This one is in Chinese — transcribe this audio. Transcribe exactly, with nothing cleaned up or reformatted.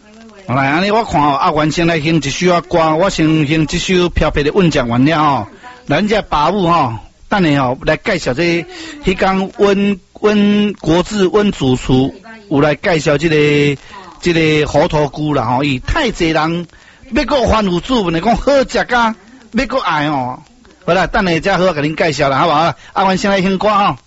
好来，安尼我看哦，阿元先来哼一首啊歌，我先哼这首飘飘的稳将完了吼，咱这爸母吼，等下吼来介绍这迄讲温温国志温主厨有来介绍这个这个猴头菇啦吼，伊太济人要个番有主问讲好食甲要个爱哦，好啦，等下再好甲恁介绍啦，好不好？阿元先来哼歌吼。